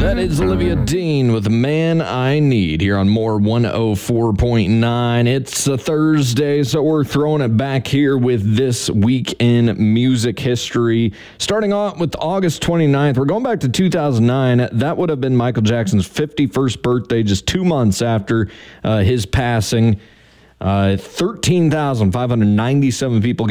That is Olivia Dean with Man I Need here on More 104.9. It's a Thursday, so we're throwing it back here with This Week in Music History. Starting off with August 29th, we're going back to 2009. That would have been Michael Jackson's 51st birthday, just 2 months after his passing. 13,597 people